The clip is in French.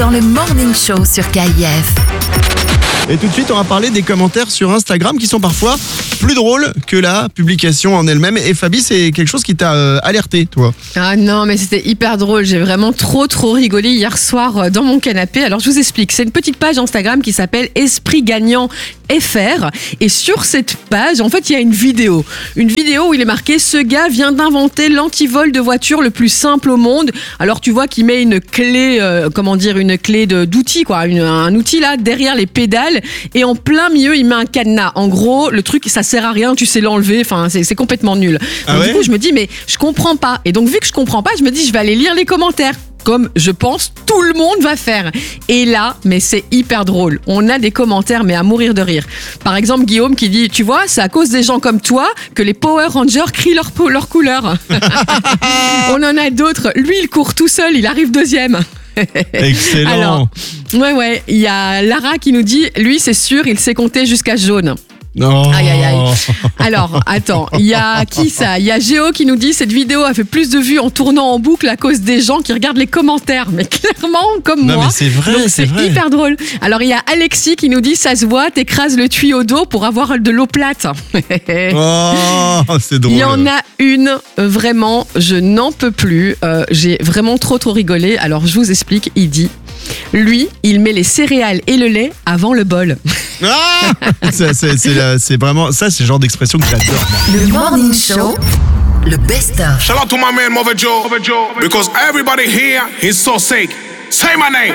Dans le Morning Show sur KIF. Et tout de suite, on va parler des commentaires sur Instagram qui sont parfois plus drôles que la publication en elle-même. Et Fabi, c'est quelque chose qui t'a alerté, toi. Ah non, mais c'était hyper drôle. J'ai vraiment trop rigolé hier soir dans mon canapé. Alors, je vous explique. C'est une petite page Instagram qui s'appelle Esprit Gagnant FR. Et sur cette page, en fait, il y a une vidéo. Une vidéo où il est marqué « Ce gars vient d'inventer l'antivol de voiture le plus simple au monde ». Alors, tu vois qu'il met une clé, une clé d'outil, quoi. Un outil là, derrière les pédales. Et en plein milieu, il met un cadenas. En gros, le truc, ça sert à rien, tu sais l'enlever. Enfin, c'est complètement nul. Donc, du coup, je me dis, mais je comprends pas. Et donc, vu que je comprends pas, je me dis, je vais aller lire les commentaires. Comme je pense tout le monde va faire. Et là, mais c'est hyper drôle. On a des commentaires, mais à mourir de rire. Par exemple, Guillaume qui dit, tu vois, c'est à cause des gens comme toi que les Power Rangers crient leur couleur. On en a d'autres. Lui, il court tout seul, il arrive deuxième. Excellent. Alors, ouais, il y a Lara qui nous dit, lui, c'est sûr, il sait compter jusqu'à jaune. Non. Aïe. Alors, attends, il y a qui ça ? Il y a Géo qui nous dit cette vidéo a fait plus de vues en tournant en boucle à cause des gens qui regardent les commentaires. Mais clairement, comme Non, moi. mais c'est vrai, donc c'est vrai. hyper drôle. Alors, il y a Alexis qui nous dit ça se voit, t'écrases le tuyau d'eau pour avoir de l'eau plate. Oh, c'est drôle. Il y en a une, vraiment, je n'en peux plus. J'ai vraiment trop rigolé. Alors, je vous explique. Il dit, lui, il met les céréales et le lait avant le bol. Ah c'est vraiment, ça c'est le genre d'expression que j'adore. Le Morning Show, le best-of. Shout out to my man Mother Joe, because everybody here is so sick. Say my name.